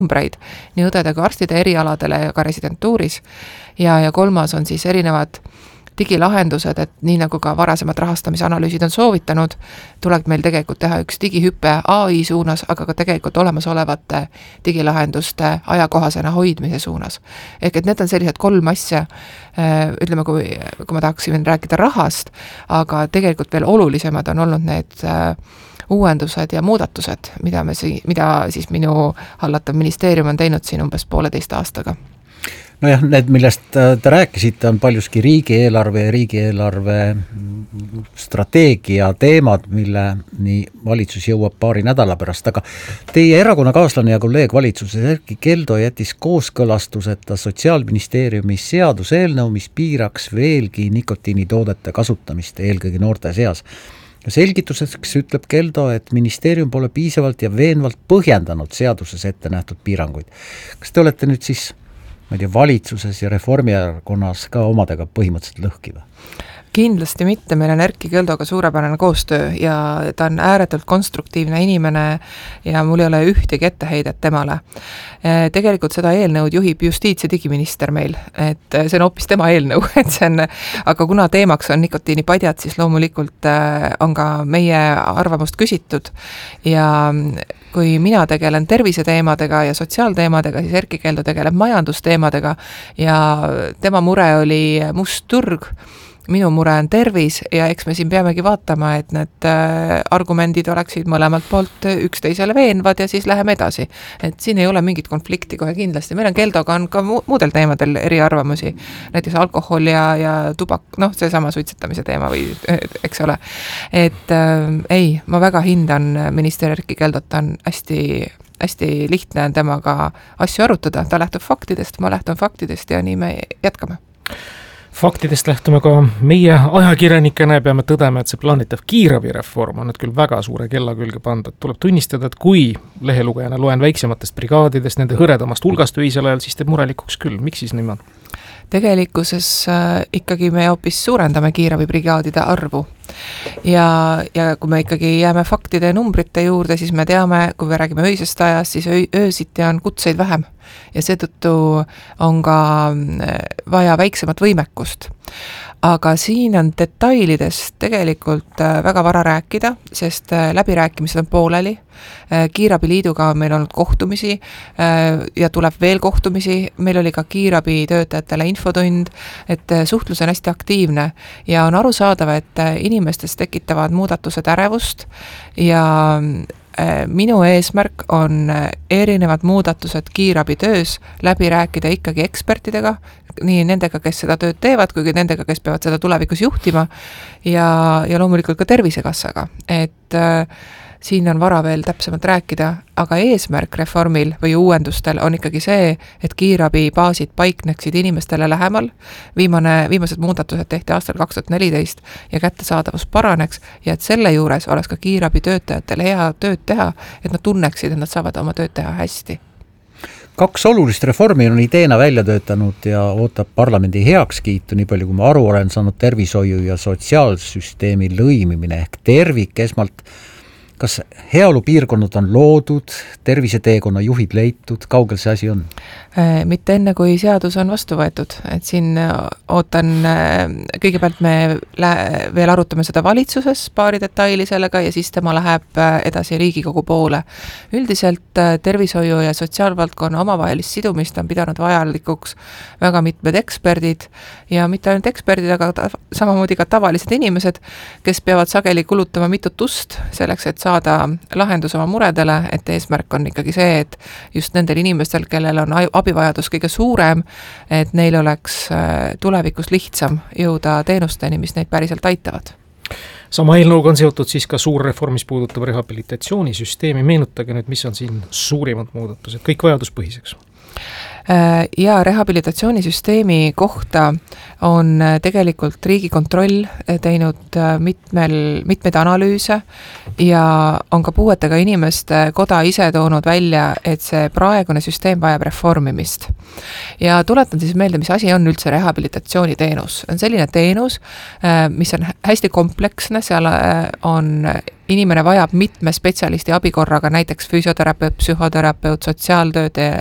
numbreid nii õdede kui arstide erialadele ja ka residentuuris. Ja kolmas on siis erinevad digilahendused, et nii nagu ka varasemad rahastamisanalüüsid on soovitanud, tuleb meil tegelikult teha üks digihüppe AI suunas, aga ka tegelikult olemasolevate digilahenduste ajakohasena hoidmise suunas. Ehk et need on sellised 3 asja, ütleme, kui ma tahaksin rääkida rahast, aga tegelikult veel olulisemad on olnud need uuendused ja muudatused, mida siis minu hallatav ministeerium on teinud siin umbes 1,5 aastaga. Nojah, need, millest te rääkisite, on paljuski riigieelarve ja riigieelarve strateegia teemad, mille nii valitsus jõuab paari nädala pärast, aga teie erakonnakaaslane ja kolleeg valitsuses Erkki Keldo jättis kooskõlastuseta Sotsiaalministeeriumi seaduseelnõu, mis piiraks veelgi nikotiinitoodete kasutamist eelkõige noorte seas. Selgituseks ütleb Keldo, et ministeerium pole piisavalt ja veenvalt põhjendanud seaduses ette nähtud piiranguid. Kas te olete nüüd siis valitsuses ja Reformierakonnas ka omadega põhimõtteliselt lõhki või? Kindlasti mitte, meil on Erkki Keldoga suurepärane koostöö ja ta on ääretult konstruktiivne inimene ja mul ei ole ühtegi etteheidet temale. Tegelikult seda eelnõud juhib justiits- ja digiminister meil, et see on hoopis tema eelnõu, aga kuna teemaks on nikotiinipadjad, siis loomulikult on ka meie arvamust küsitud ja kui mina tegelen terviseteemadega ja sotsiaalteemadega, siis Erkki Keldo tegeleb majandusteemadega ja tema mure oli must turg, minu mure on tervis ja eks me siin peamegi vaatama, et need argumendid oleksid mõlemalt poolt üksteisele veenvad ja siis läheme edasi. Et siin ei ole mingit konflikti kohe kindlasti. Meil on Keldoga on ka muudel teemadel eriarvamusi, näiteks alkohol ja tubak, seesama suitsetamise teema või eks ole. Et ei, ma väga hindan minister Erkki Keldot, ta on hästi lihtne on temaga asju arutada, ta lähtub faktidest, ma lähtun faktidest ja nii me jätkame. Faktidest lähtume ka meie ajakirjanikena ja peame tõdema, et see plaanitav kiirabireform on nüüd küll väga suure kella külge pandud. Tuleb tunnistada, et kui lehelugejana loen väiksematest brigaadidest, nende hõredamast hulgast öisel ajal, siis teeb murelikuks küll. Miks siis niimoodi? Tegelikkuses ikkagi me hoopis suurendame kiirabibrigaadide arvu. Ja kui me ikkagi jääme faktide ja numbrite juurde, siis me teame, kui me räägime öisest ajast, siis öösiti on kutseid vähem. Ja seetõttu on ka vaja väiksemat võimekust. Aga siin on detailidest tegelikult väga vara rääkida, sest läbirääkimised on pooleli. Kiirabiliiduga on meil olnud kohtumisi ja tuleb veel kohtumisi. Meil oli ka kiirabitöötajatele infotund, et suhtlus on hästi aktiivne ja on arusaadav, et inimestes tekitavad muudatused ärevust ja minu eesmärk on erinevad muudatused kiirabitöös läbi rääkida ikkagi ekspertidega, nii nendega, kes seda tööd teevad, kui nendega, kes peavad seda tulevikus juhtima ja loomulikult ka Tervisekassaga. Et siin on vara veel täpsemalt rääkida, aga eesmärk reformil või uuendustel on ikkagi see, et kiirabibaasid paikneksid inimestele lähemal. Viimased muudatused tehti aastal 2014 ja kättesaadavus paraneks ja et selle juures oleks ka kiirabitöötajatele hea tööd teha, et nad tunneksid, et nad saavad oma tööd teha hästi. 2 olulist reformi on ideena välja töötanud ja ootab parlamendi heakskiitu, nii palju kui ma aru olen saanud, tervishoiu ja sotsiaalsüsteemi lõimimine ehk tervik esmalt. Kas heaolupiirkonnad on loodud, terviseteekonna juhid leitud, kaugel see asi on? Mitte enne, kui seadus on vastu võetud. Et siin ootan, kõigepealt me veel arutame seda valitsuses paari detaili sellega ja siis tema läheb edasi Riigikogu poole. Üldiselt tervishoiu ja sotsiaalvaldkonna omavahelist sidumist on pidanud vajalikuks väga mitmed eksperdid ja mitte ainult eksperdid, aga samamoodi ka tavalised inimesed, kes peavad sageli kulutama mitut ust selleks, et saada lahendus oma muredele, et eesmärk on ikkagi see, et just nendel inimestel, kellel on abivajadus kõige suurem, et neil oleks tulevikus lihtsam jõuda teenusteni, mis neid päriselt aitavad. Sama eelnõuga on seotud siis ka suur reform, mis puudutab rehabilitatsioonisüsteemi. Meenutage nüüd, mis on siin suurimad muudatused, kõik vajaduspõhiseks? Ja rehabilitatsioonisüsteemi kohta on tegelikult Riigikontroll teinud mitmeid analüüse ja on ka puuetega inimeste koda ise toonud välja, et see praegune süsteem vajab reformimist. Ja tuletan siis meelde, mis asi on üldse rehabilitatsiooniteenus. On selline teenus, mis on hästi kompleksne, seal on inimene vajab mitme spetsialisti abikorraga, näiteks füsioterapeut, psühhoterapeut, sotsiaaltööd